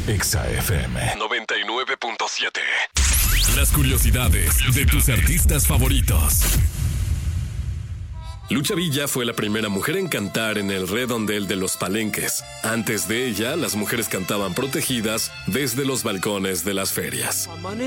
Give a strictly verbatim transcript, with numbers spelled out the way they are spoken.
Exa F M noventa y nueve punto siete. Las curiosidades de tus artistas favoritos. Lucha Villa fue la primera mujer en cantar en el redondel de los Palenques. Antes de ella, las mujeres cantaban protegidas desde los balcones de las ferias.